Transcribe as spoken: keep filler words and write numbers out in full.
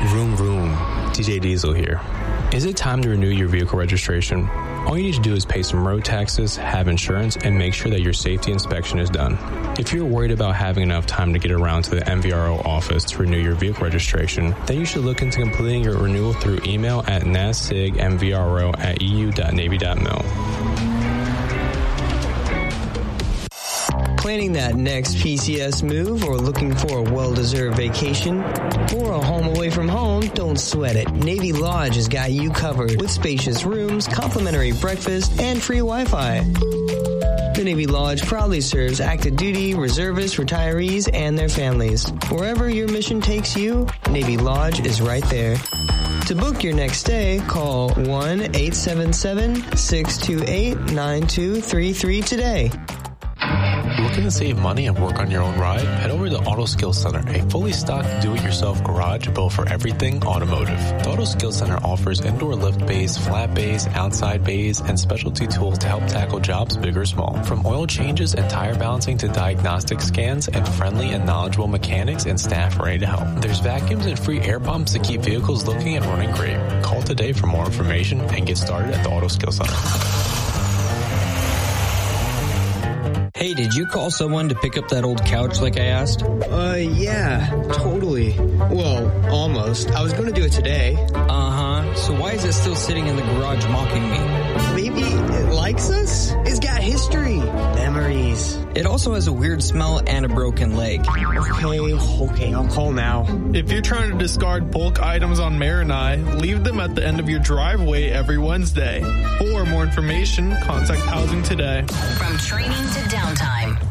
Vroom vroom, D J Diesel here. Is it time to renew your vehicle registration? All you need to do is pay some road taxes, have insurance, and make sure that your safety inspection is done. If you're worried about having enough time to get around to the M V R O office to renew your vehicle registration, then you should look into completing your renewal through email at nassigmvro at eu.navy.mil. Planning that next P C S move or looking for a well-deserved vacation or a home away from home, don't sweat it. Navy Lodge has got you covered with spacious rooms, complimentary breakfast, and free Wi-Fi. The Navy Lodge proudly serves active duty, reservists, retirees, and their families. Wherever your mission takes you, Navy Lodge is right there. To book your next stay, call one eight seven seven, six two eight, nine two three three today. Looking to save money and work on your own ride? Head over to Auto Skills Center, a fully stocked do-it-yourself garage built for everything automotive. The Auto Skills Center offers indoor lift bays, flat bays, outside bays, and specialty tools to help tackle jobs big or small. From oil changes and tire balancing to diagnostic scans and friendly and knowledgeable mechanics and staff ready to help. There's vacuums and free air pumps to keep vehicles looking and running great. Call today for more information and get started at the Auto Skills Center. Hey, did you call someone to pick up that old couch like I asked? Uh, yeah, totally. Well, almost. I was going to do it today. Uh-huh. So why is it still sitting in the garage mocking me? Maybe it likes us? It's got history. Memories. It also has a weird smell and a broken leg. Okay, okay, I'll call now. If you're trying to discard bulk items on Marinai, leave them at the end of your driveway every Wednesday. For more information, contact Housing today. From training to downtime,